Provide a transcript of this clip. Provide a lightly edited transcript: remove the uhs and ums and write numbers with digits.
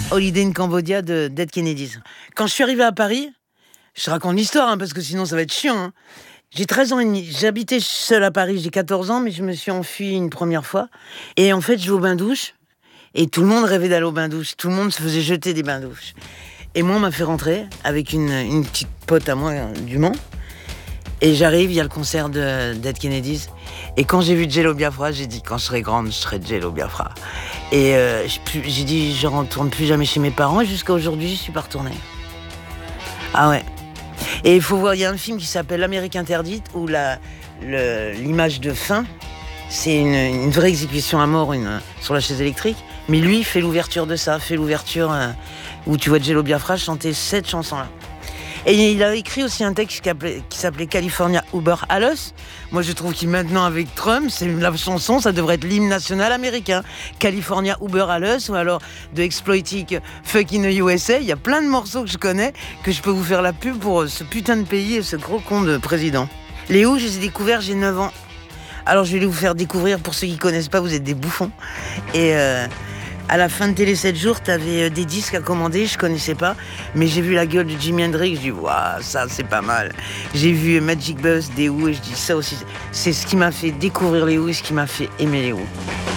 Holiday in Cambodia de Dead Kennedys. Quand je suis arrivé à Paris, je te raconte l'histoire, parce que sinon ça va être chiant. Hein. J'ai 13 ans et demi. J'habitais seule à Paris, j'ai 14 ans, mais je me suis enfuie une première fois. Et en fait, je vais au bain-douche. Et tout le monde rêvait d'aller au bain-douche. Tout le monde se faisait jeter des bains-douches. Et moi, on m'a fait rentrer avec une petite pote à moi du Mans. Et j'arrive, il y a le concert de Dead Kennedys. Et quand j'ai vu Jello Biafra, j'ai dit, quand je serai grande, je serai Jello Biafra. Et j'ai dit, je retourne plus jamais chez mes parents. Et jusqu'à aujourd'hui, je suis pas retournée. Ah ouais. Et il faut voir, il y a un film qui s'appelle L'Amérique interdite, où l'image de fin, c'est une vraie exécution à mort sur la chaise électrique. Mais lui fait l'ouverture de ça, où tu vois Jello Biafra chanter cette chanson-là. Et il a écrit aussi un texte qui s'appelait California Uber Alles. Moi, je trouve qu'il maintenant, avec Trump, c'est la chanson, ça devrait être l'hymne national américain. California Uber Alles, ou alors The Exploiting Fucking USA. Il y a plein de morceaux que je connais, que je peux vous faire la pub pour ce putain de pays et ce gros con de président. Les Who, je les ai découverts, j'ai 9 ans. Alors, je vais vous faire découvrir, pour ceux qui connaissent pas, vous êtes des bouffons. Et à la fin de Télé 7 jours, t'avais des disques à commander, je connaissais pas, mais j'ai vu la gueule de Jimi Hendrix, je dis waouh, ça c'est pas mal. J'ai vu Magic Bus des Who et je dis ça aussi, c'est ce qui m'a fait découvrir les Who et ce qui m'a fait aimer les Who.